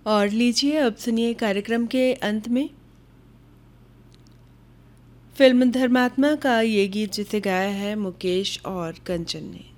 और लीजिए अब सुनिए कार्यक्रम के अंत में फिल्म धर्मात्मा का ये गीत जिसे गाया है मुकेश और कंचन ने।